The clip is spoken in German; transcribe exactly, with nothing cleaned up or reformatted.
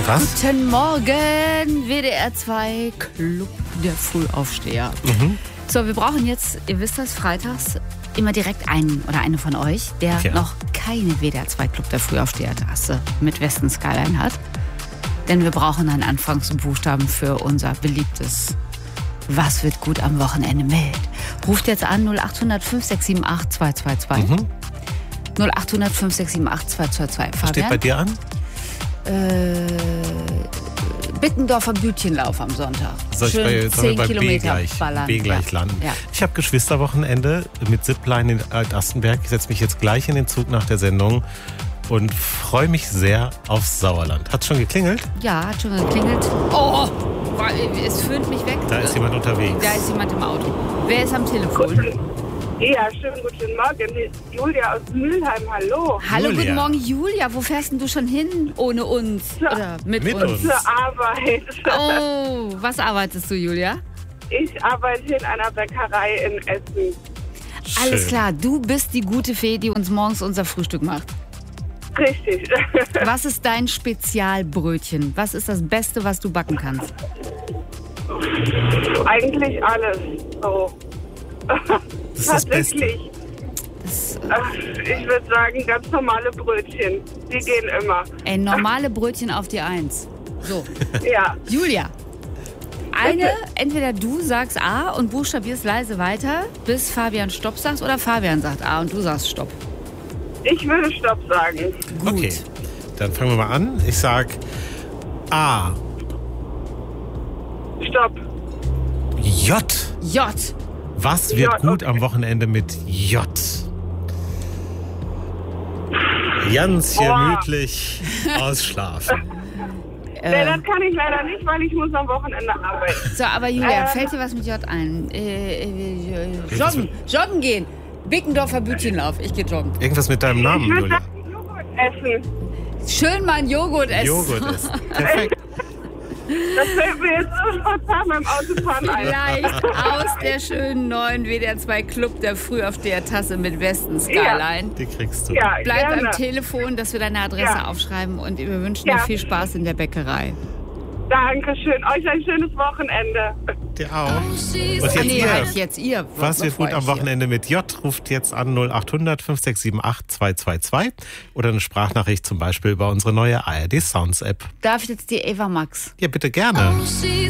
Was? Guten Morgen, W D R zwei Club der Frühaufsteher. Mhm. So, wir brauchen jetzt, ihr wisst das, freitags immer direkt einen oder eine von euch, der Ja. noch keine W D R zwei Club der Frühaufsteher-Tasse mit Westen Skyline hat. Denn wir brauchen einen Anfangsbuchstaben für unser beliebtes Was wird gut am Wochenende mit. Ruft jetzt an null acht hundert fünf sechs sieben acht zwei zwei zwei. Mhm. null acht hundert fünf sechs sieben acht zwei zwei zwei. Was steht bei dir an? Äh, Bickendorfer Bütchenlauf am Sonntag. Soll ich Schön bei, sollen wir zehn bei B Kilometer gleich, ballern. B gleich ja. landen? Ja. Ich habe Geschwisterwochenende mit Zipline in Alt-Astenberg. Ich setze mich jetzt gleich in den Zug nach der Sendung und freue mich sehr aufs Sauerland. Hat's schon geklingelt? Ja, hat schon geklingelt. Oh, es föhnt mich weg. Da ist jemand unterwegs. Da ist jemand im Auto. Wer ist am Telefon? Ja, schönen guten Morgen. Hier ist Julia aus Mülheim. Hallo. Hallo, Julia. guten Morgen, Julia. Wo fährst denn du schon hin ohne uns? Ja, Oder mit, mit uns? uns. Zur Arbeit. Oh, was arbeitest du, Julia? Ich arbeite in einer Bäckerei in Essen. Alles Schön. klar, du bist die gute Fee, die uns morgens unser Frühstück macht. Richtig. Was ist dein Spezialbrötchen? Was ist das Beste, was du backen kannst? Eigentlich alles. So. Das ist das Beste. Tatsächlich. Ach, ich würde sagen, ganz normale Brötchen. Die gehen immer. Ey, normale Brötchen auf die Eins. So, Ja. Julia. Eine, entweder du sagst A und buchstabierst leise weiter, bis Fabian Stopp sagt, oder Fabian sagt A und du sagst Stopp. Ich würde Stopp sagen. Gut. Okay, dann fangen wir mal an. Ich sag A. Stopp. J. J. Was wird J, gut okay. am Wochenende mit J? Ganz Boah. gemütlich ausschlafen. Nee, Äh, das kann ich leider nicht, weil ich muss am Wochenende arbeiten. so, aber Julia, Äh. fällt dir was mit J ein? Äh, äh, joggen, joggen gehen. Bickendorfer Bütchenlauf. Ich gehe joggen. Irgendwas mit deinem Ich Namen, würde Julia. sagen, Joghurt essen. Schön mal einen Joghurt essen. Joghurt ist. Perfekt. Das fällt mir jetzt so spontan beim Autofahren ein. Vielleicht aus der schönen neuen W D R zwei Club der Frühaufsteher-Tasse mit Westen Skyline. Die kriegst du. Ja, Bleib gerne. am Telefon, dass wir deine Adresse Ja. aufschreiben und wir wünschen Ja. dir viel Spaß in der Bäckerei. Dankeschön. Euch ein schönes Wochenende. Dir auch. Und Ah, jetzt nee, ihr. halt jetzt ihr. Was wird bevor gut am ich hier- Wochenende mit J? Ruft jetzt an null acht hundert fünf sechs sieben acht zwei zwei zwei oder eine Sprachnachricht zum Beispiel über unsere neue A R D Sounds App. Darf ich jetzt die Eva Max? Ja, bitte gerne. She's